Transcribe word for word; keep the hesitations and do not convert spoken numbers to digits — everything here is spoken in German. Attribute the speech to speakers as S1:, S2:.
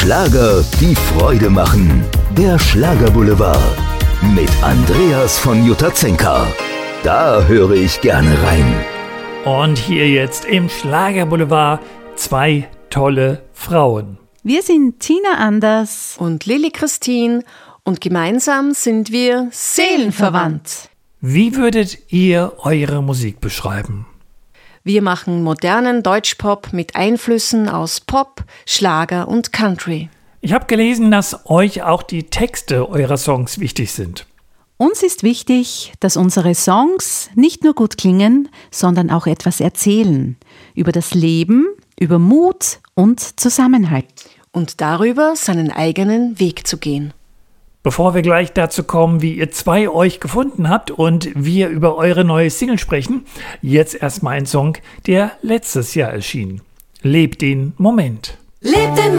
S1: Schlager, die Freude machen. Der Schlagerboulevard mit Andreas von Jutazenka. Da höre ich gerne rein.
S2: Und hier jetzt im Schlagerboulevard zwei tolle Frauen.
S3: Wir sind Tina Anders
S4: und Lilly Christine und gemeinsam sind wir seelenverwandt.
S2: Wie würdet ihr eure Musik beschreiben?
S4: Wir machen modernen Deutschpop mit Einflüssen aus Pop, Schlager und Country.
S2: Ich habe gelesen, dass euch auch die Texte eurer Songs wichtig sind.
S3: Uns ist wichtig, dass unsere Songs nicht nur gut klingen, sondern auch etwas erzählen. Über das Leben, über Mut und Zusammenhalt.
S4: Und darüber, seinen eigenen Weg zu gehen.
S2: Bevor wir gleich dazu kommen, wie ihr zwei euch gefunden habt und wir über eure neue Single sprechen, jetzt erstmal ein Song, der letztes Jahr erschien. Lebt den Moment.
S5: Lebt den